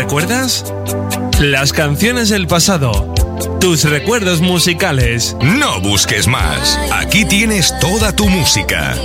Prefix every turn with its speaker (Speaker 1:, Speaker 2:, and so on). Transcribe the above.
Speaker 1: recuerdas? Las canciones del pasado. Tus recuerdos musicales.
Speaker 2: No busques más. Aquí tienes toda tu música.